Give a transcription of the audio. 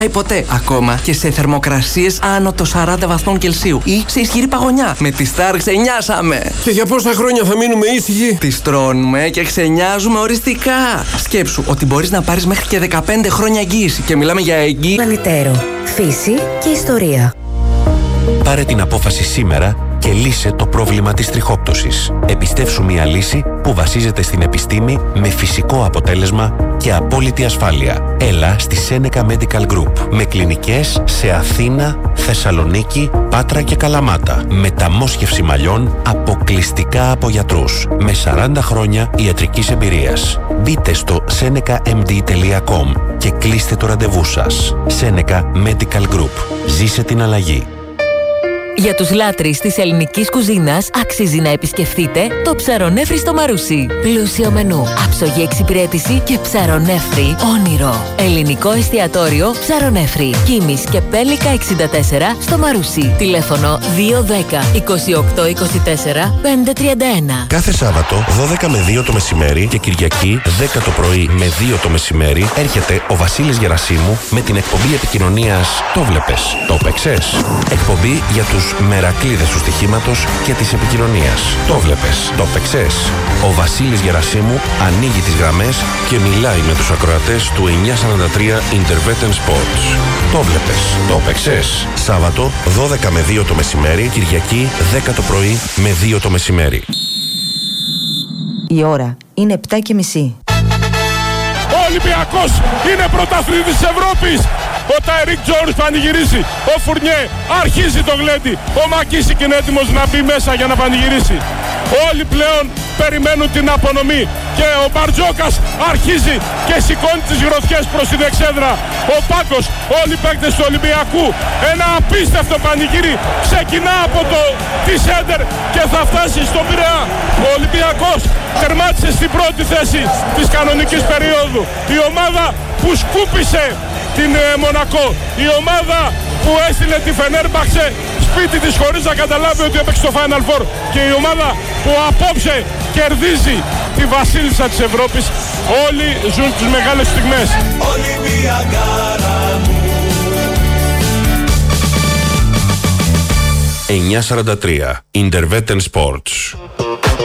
ποτέ. Ακόμα και σε θερμοκρασίες άνω των 40 βαθμών Κελσίου ή σε ισχυρή παγωνιά. Με τη Star ξενιάσαμε. Και για πόσα χρόνια θα μείνουμε ήσυχοι? Τις τρώνουμε και ξενιάζουμε οριστικά. Σκέψου ότι μπορείς να πάρεις μέχρι και 15 χρόνια εγγύηση. Και μιλάμε για εγγύηση. Πλανητέρο. Φύση και ιστορία. Πάρε την απόφαση σήμερα και λύσε το πρόβλημα της τριχόπτωσης. Επιστεύσου μια λύση που βασίζεται στην επιστήμη με φυσικό αποτέλεσμα και απόλυτη ασφάλεια. Έλα στη Seneca Medical Group με κλινικές σε Αθήνα, Θεσσαλονίκη, Πάτρα και Καλαμάτα. Μεταμόσχευση μαλλιών αποκλειστικά από γιατρούς με 40 χρόνια ιατρικής εμπειρίας. Μπείτε στο senecamd.com και κλείστε το ραντεβού σας. Seneca Medical Group. Ζήσε την αλλαγή. Για τους λάτρεις της ελληνικής κουζίνας αξίζει να επισκεφτείτε το Ψαρονέφρι στο Μαρούσι. Πλούσιο μενού, άψογη εξυπηρέτηση και ψαρονέφρι όνειρο. Ελληνικό εστιατόριο Ψαρονέφρι. Κίμης και Πέλικα 64 στο Μαρούσι. Τηλέφωνο 210 28 24 531. Κάθε Σάββατο 12 με 2 το μεσημέρι και Κυριακή 10 το πρωί με 2 το μεσημέρι έρχεται ο Βασίλης Γερασίμου με την εκπομπή επικοινωνίας «Το βλέπες, το παίξες». Εκπομπή για τους μερακλείδες του στοιχήματος και της επικοινωνίας. Το βλέπες, το παίξες. Ο Βασίλης Γερασίμου ανοίγει τις γραμμές και μιλάει με τους ακροατές του 943 Intervetten Sports. Το βλέπες, το παίξες. Σάββατο 12 με 2 το μεσημέρι, Κυριακή 10 το πρωί με 2 το μεσημέρι. Η ώρα είναι 7:30. Ο Ολυμπιακός είναι πρωταθλητής της Ευρώπης. Ο Τάιρικ Τζόρις πανηγυρίζει. Ο Φουρνιέ αρχίζει το γλέντι. Ο Μακίσικ είναι έτοιμος να μπει μέσα για να πανηγυρίσει. Όλοι πλέον περιμένουν την απονομή. Και ο Μπαρτζόκας αρχίζει και σηκώνει τις γροθιές προς την εξέδρα. Ο Πάκος, όλοι οι παίκτες του Ολυμπιακού. Ένα απίστευτο πανηγύρι ξεκινά από τη σέντερ και θα φτάσει στον Πειραιά. Ο Ολυμπιακός τερμάτισε στην πρώτη θέση της κανονικής περίοδου. Η ομάδα που σκούπισε την Μονακό, η ομάδα που έστειλε τη Φενέρμπαξε σπίτι της χωρίς να καταλάβει ότι έπαιξε στο Final Four, και η ομάδα που απόψε κερδίζει τη βασίλισσα της Ευρώπης. Όλοι ζουν τις μεγάλες στιγμές. 943 Intervetten Sports.